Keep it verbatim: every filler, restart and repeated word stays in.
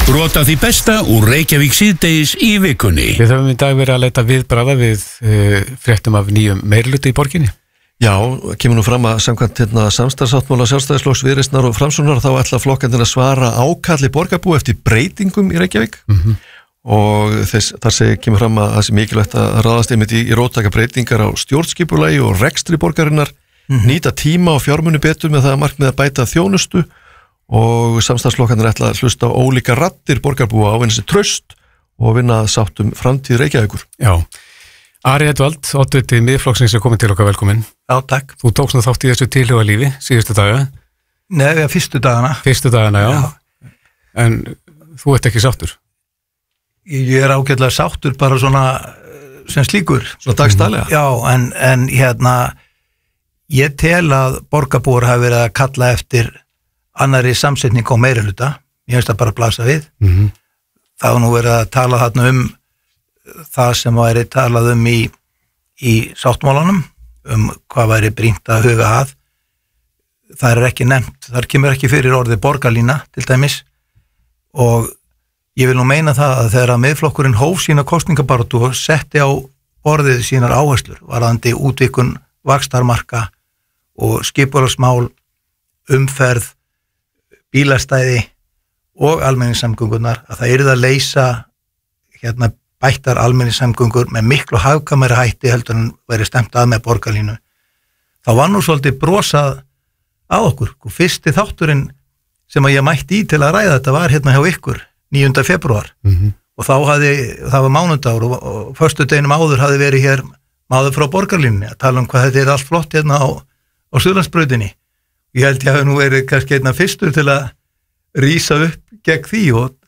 Brota því besta úr Reykjavík síðdegis í vikunni. Við höfum í dag verið að leita viðbragða við uh, fréttum af nýjum meirihluta í borginni. Já, kemur nú fram að samkvæmt hérna, samstarfsáttmála Sjálfstæðisflokks, Viðreisnar og Framsóknar þá ætla flokkandinn að svara ákalli borgarbúa eftir breytingum í Reykjavík Mm-hmm. og þess, þar segi, kemur fram að það sé mikilvægt að ráðast einmitt í, í róttaka breytingar á stjórnskipulagi og rekstri borgarinnar, mm-hmm. nýta tíma og fjármuni betur með það að markmið að bæta þjónustu og samstarfsflokkarnir ætla að hlusta á ólíka raddir borgarbúa á vinna sér traust og vinna sáttum framtíð Reykjavíkur. Já. Ari Edvald, oddviti Miðflokksins er komin til okkar, velkomin. Já, takk. Þú tókst nú þátt í þessu tilhuga lífi síðustu daga. Nei, ja, fyrstu dagana. Fyrstu dagana, já. já. En þú ert ekki sáttur? Ég er ágætlega sáttur bara svona sem slíkur. Svona dagstælega? Já, en, en hérna, ég tel að borgarbúar hafi verið að kalla eftir annari samsetning á meirihluta. Ég finnst það bara að blasa við. Mm-hmm. Það var nú verið að tala þarna um það sem væri talað um í, í sáttmálanum, um hvað væri brýnt að huga að. Það er ekki nefnt, þar kemur ekki fyrir orðið borgarlína til dæmis og ég vil nú meina það að þegar að Miðflokkurinn hóf sína kosningabaráttu og setti á orðið sínar áherslur varðandi útvikun vaxtarmarka og skipulagsmál, umferð, bílastæði og almenningssamgöngunar, að það yrði að leysa hérna bættar almenningssamgöngur með miklu hagkvæmari hætti heldur en verið stemt að með borgarlínu. Þá var nú svolítið brosað að okkur. Fyrsti þátturinn sem að ég mætti í til að ræða þetta var hérna hjá ykkur níunda febrúar Mm-hmm. og þá hafði, það var mánudagur og, og föstudeginum áður hafði verið hér maður frá borgarlínunni að tala um hvað þetta er allt flott hérna á, á Suðurlandsbrautinni. Ég held ég hafi nú verið kannski einna fyrstur til að rísa upp gegn því og